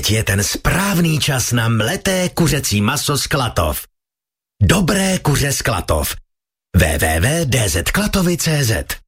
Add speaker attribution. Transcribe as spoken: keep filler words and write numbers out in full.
Speaker 1: Teď je ten správný čas na mleté kuřecí maso z Klatov. Dobré kuře z Klatov. w w w tečka d z klatovy tečka c z